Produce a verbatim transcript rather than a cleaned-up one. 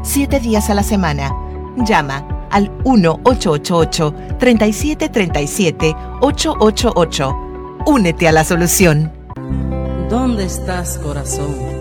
siete días a la semana. Llama al uno ocho ocho ocho, tres siete tres siete, ocho ocho ocho. Únete a la solución. ¿Dónde estás, corazón?